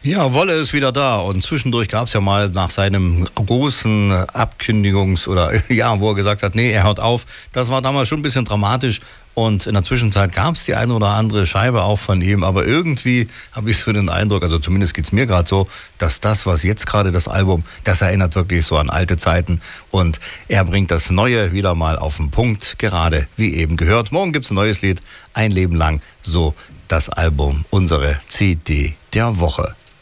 Ja, Wolle ist wieder da und zwischendurch gab es ja mal nach seinem großen wo er gesagt hat, nee, er hört auf. Das war damals schon ein bisschen dramatisch und in der Zwischenzeit gab es die eine oder andere Scheibe auch von ihm, aber irgendwie habe ich so den Eindruck, also zumindest geht es mir gerade so, dass das, was jetzt gerade das Album, das erinnert wirklich so an alte Zeiten und er bringt das Neue wieder mal auf den Punkt, gerade wie eben gehört. Morgen gibt es ein neues Lied, ein Leben lang, so das Album, unsere CD der Woche.